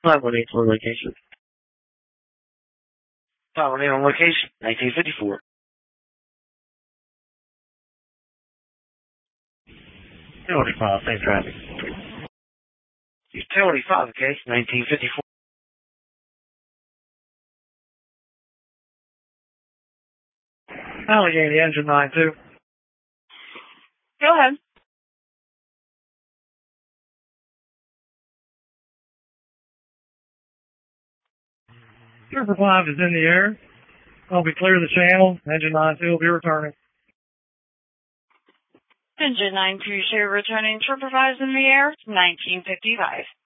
518 location. 518 on location, 1954. Utility 5, safe traffic. Utility 5, okay, 1954. Allegheny engine 92. Go ahead. Trooper 5 is in the air. I'll be clear of the channel. Engine 92 will be returning. Engine 92 returning, Trooper 5 in the air, 1955.